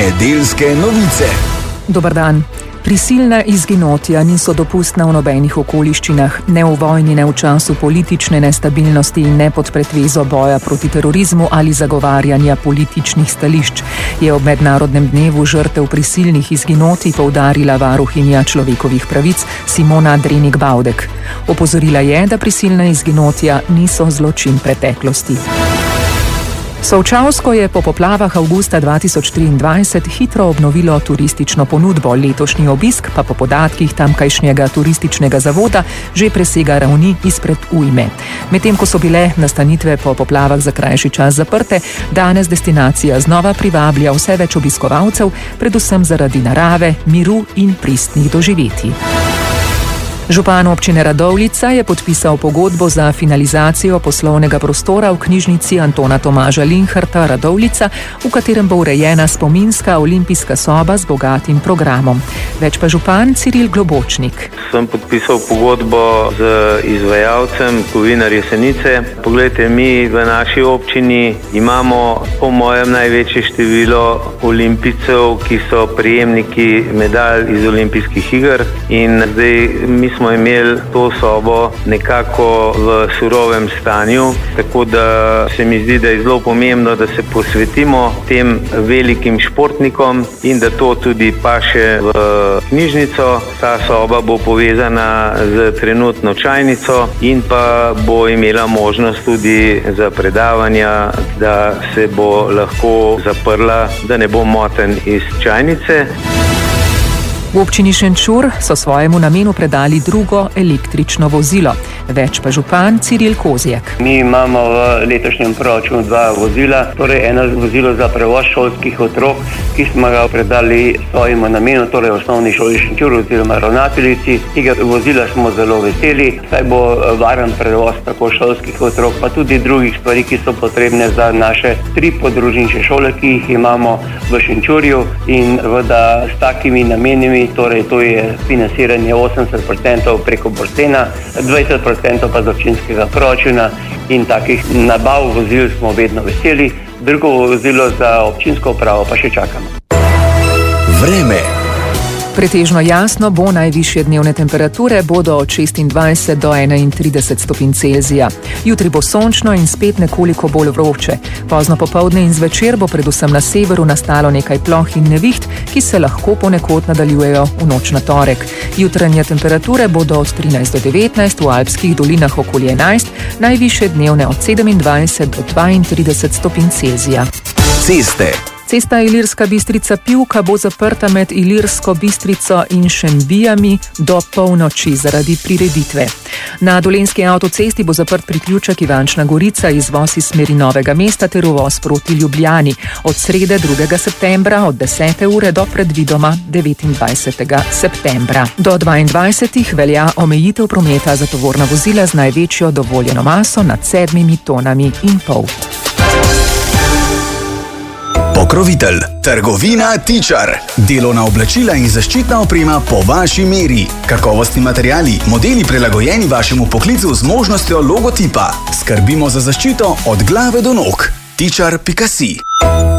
Nedeljske novice. Dober dan. Prisilna izginotja niso dopustna v nobenih okoliščinah, ne v vojni, ne v času politične nestabilnosti in ne pod pretvezo boja proti terorizmu ali zagovarjanja političnih stališč, je ob mednarodnem dnevu žrtev prisilnih izginotij poudarila varuhinja človekovih pravic Simona Drenik-Baudek. Opozorila je, da prisilna izginotja niso zločin preteklosti. Solčavsko je po poplavah avgusta 2023 hitro obnovilo turistično ponudbo, letošnji obisk pa po podatkih tamkajšnjega turističnega zavoda že presega ravni izpred ujme. Medtem ko so bile nastanitve po poplavah za krajši čas zaprte, danes destinacija znova privablja vse več obiskovalcev, predvsem zaradi narave, miru in pristnih doživetij. Župan občine Radovljica je podpisal pogodbo za finalizacijo poslovnega prostora v knjižnici Antona Tomaža Linharta Radovljica, v katerem bo urejena spominska olimpijska soba z bogatim programom. Več pa župan Ciril Globočnik. Sem podpisal pogodbo z izvajalcem Kovinar Jesenice. Poglejte, mi v naši občini imamo po mojem največje število olimpijcev, ki so prejemniki medalj iz olimpijskih iger, in zdaj mi smo imeli to sobo nekako v surovem stanju, tako da se mi zdi, da je zelo pomembno, da se posvetimo tem velikim športnikom in da to tudi paše v knjižnico. Ta soba bo povezana z trenutno čajnico in pa bo imela možnost tudi za predavanja, da se bo lahko zaprla, da ne bo motenj iz čajnice. V občini Šenčur so svojemu namenu predali drugo električno vozilo. Več pa župan Ciril Kozjek. Mi imamo v letošnjem proračunu 2 vozila, torej eno vozilo za prevoz šolskih otrok, ki smo ga predali svojemu namenu, torej osnovni šoli Šenčur oziroma ravnateljici. Tega vozila smo zelo veseli, saj bo varen prevoz tako šolskih otrok, pa tudi drugih stvari, ki so potrebne za naše 3 podružnične šole, ki jih imamo v Šenčurju, in da s takimi namenimi, torej to je financiranje 80% preko Borsena, 20% pa z občinskega proračuna, in takih nabav vozil smo vedno veseli. Drugo vozilo za občinsko upravo pa še čakamo. Vreme. Pretežno jasno bo, najvišje dnevne temperature bodo od 26 do 31 stopinj Celzija. Jutri bo sončno in spet nekoliko bolj vroče. Pozno popoldne in zvečer bo predvsem na severu nastalo nekaj ploh in neviht, ki se lahko ponekod nadaljujejo v noč na torek. Jutranje temperature bodo od 13 do 19, v alpskih dolinah okoli 11, najvišje dnevne od 27 do 32 stopinj Celzija. Ceste. Cesta Ilirska Bistrica-Pivka bo zaprta med Ilirsko Bistrico in Šentbijami do polnoči zaradi prireditve. Na Dolenjski avtocesti bo zaprt priključek Ivančna Gorica, izvoz iz smeri Novega mesta ter uvoz proti Ljubljani od srede 2. septembra od 10. ure do predvidoma 29. septembra. Do 22. velja omejitev prometa za tovorna vozila z največjo dovoljeno maso nad 7 tonami in pol. Pokrovitelj. Trgovina Tičar. Delovna oblačila in zaščitna oprema po vaši meri. Kakovostni materiali, modeli prilagojeni vašemu poklicu z možnostjo logotipa. Skrbimo za zaščito od glave do nog. Tičar.si